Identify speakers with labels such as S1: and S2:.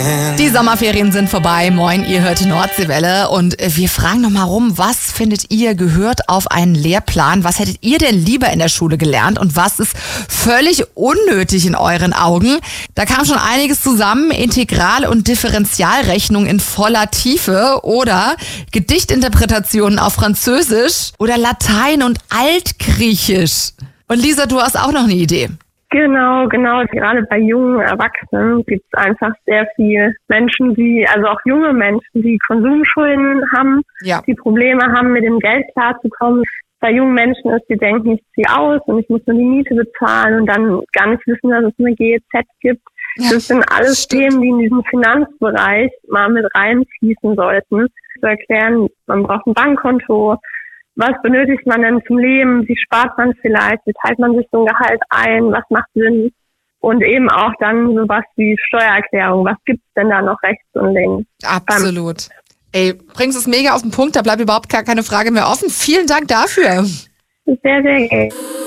S1: Die Sommerferien sind vorbei. Moin, ihr hört Nordseewelle und wir fragen nochmal rum, was findet ihr gehört auf einen Lehrplan? Was hättet ihr denn lieber in der Schule gelernt und was ist völlig unnötig in euren Augen? Da kam schon einiges zusammen. Integral- und Differentialrechnung in voller Tiefe oder Gedichtinterpretationen auf Französisch oder Latein und Altgriechisch. Und Lisa, du hast auch noch eine Idee.
S2: Genau. Gerade bei jungen Erwachsenen gibt es einfach sehr viel Menschen, also auch junge Menschen, die Konsumschulden haben, die Probleme haben, mit dem Geld klarzukommen. Bei jungen Menschen ist, die denken, ich ziehe aus und ich muss nur die Miete bezahlen und dann gar nicht wissen, dass es eine GEZ gibt. Das sind alles Themen, die in diesen Finanzbereich mal mit reinfließen sollten. Zu erklären, man braucht ein Bankkonto. Was benötigt man denn zum Leben? Wie spart man vielleicht? Wie teilt man sich so ein Gehalt ein? Was macht Sinn? Und eben auch dann sowas wie Steuererklärung. Was gibt's denn da noch rechts und links?
S1: Absolut. Bringst es mega auf den Punkt. Da bleibt überhaupt gar keine Frage mehr offen. Vielen Dank dafür.
S2: Sehr, sehr gerne.